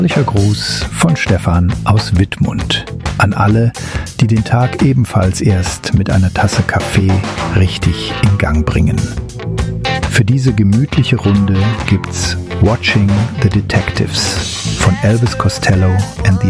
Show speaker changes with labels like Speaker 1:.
Speaker 1: Herzlicher Gruß von Stefan aus Wittmund an alle, die den Tag ebenfalls erst mit einer Tasse Kaffee richtig in Gang bringen. Für diese gemütliche Runde gibt's Watching the Detectives von Elvis Costello and the